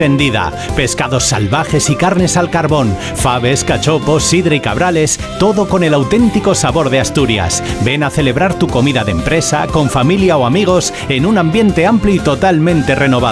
Tendida, pescados salvajes y carnes al carbón, faves, cachopos, sidra y cabrales, todo con el auténtico sabor de Asturias. Ven a celebrar tu comida de empresa, con familia o amigos, en un ambiente amplio y totalmente renovado.